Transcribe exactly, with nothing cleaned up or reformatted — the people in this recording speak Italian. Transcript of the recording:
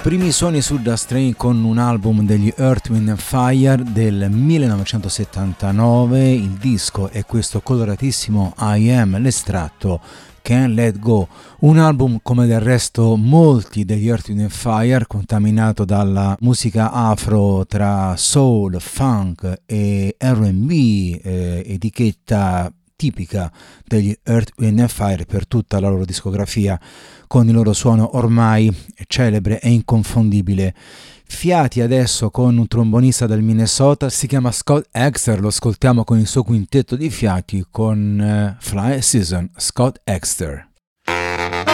Primi suoni su Dust Train con un album degli Earth, Wind and Fire del millenovecentosettantanove. Il disco è questo coloratissimo I Am, l'estratto Can't Let Go, un album come del resto molti degli Earth, Wind and Fire, contaminato dalla musica afro tra soul, funk e R and B, eh, etichetta tipica degli Earth, Wind and Fire per tutta la loro discografia, con il loro suono ormai celebre e inconfondibile. Fiati adesso con un trombonista del Minnesota, si chiama Scott Exter, lo ascoltiamo con il suo quintetto di fiati con uh, Fly Season, Scott Exter.